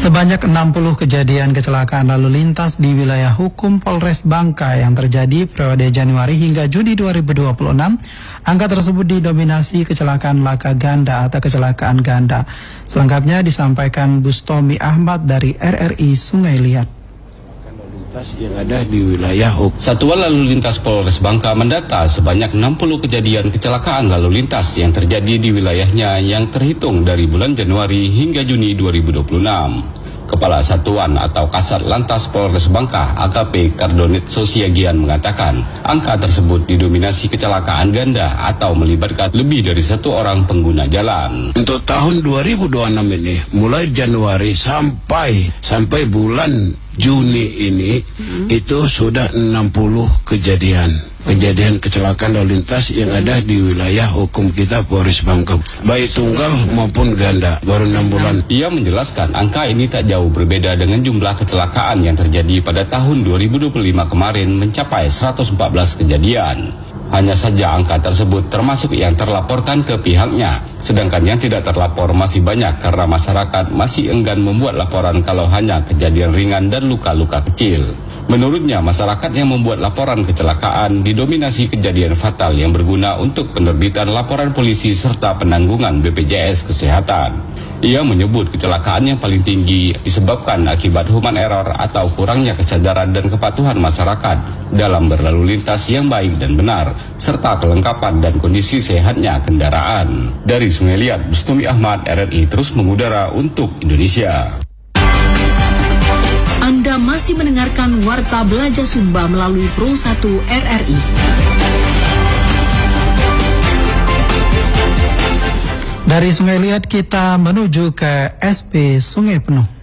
Sebanyak 60 kejadian kecelakaan lalu lintas di wilayah hukum Polres Bangka yang terjadi periode Januari hingga Juni 2026. Angka tersebut didominasi kecelakaan laka ganda atau kecelakaan ganda. Selengkapnya disampaikan Bustomi Ahmad dari RRI Sungai Liat. Yang ada di wilayah Satuan Lalu Lintas Polres Bangka mendata sebanyak 60 kejadian kecelakaan lalu lintas yang terjadi di wilayahnya yang terhitung dari bulan Januari hingga Juni 2026. Kepala Satuan atau Kasat Lantas Polres Bangka AKP Kardonit Sosiagian mengatakan angka tersebut didominasi kecelakaan ganda atau melibatkan lebih dari satu orang pengguna jalan. Untuk tahun 2026 ini mulai Januari sampai bulan Juni ini itu sudah 60 kejadian kecelakaan lalu lintas yang ada di wilayah hukum kita Polres Bangka, baik tunggal maupun ganda, baru 6 bulan. Ia menjelaskan angka ini tak jauh berbeda dengan jumlah kecelakaan yang terjadi pada tahun 2025 kemarin mencapai 114 kejadian. Hanya saja angka tersebut termasuk yang terlaporkan ke pihaknya, sedangkan yang tidak terlapor masih banyak karena masyarakat masih enggan membuat laporan kalau hanya kejadian ringan dan luka-luka kecil. Menurutnya, masyarakat yang membuat laporan kecelakaan didominasi kejadian fatal yang berguna untuk penerbitan laporan polisi serta penanggungan BPJS Kesehatan. Ia menyebut kecelakaan yang paling tinggi disebabkan akibat human error atau kurangnya kesadaran dan kepatuhan masyarakat dalam berlalu lintas yang baik dan benar, serta kelengkapan dan kondisi sehatnya kendaraan. Dari Sungai Liat, Bustomi Ahmad, RRI terus mengudara untuk Indonesia. Anda masih mendengarkan Warta Belajar Sumba melalui Pro 1 RRI. Dari Sungai Liat kita menuju ke SP Sungai Penuh.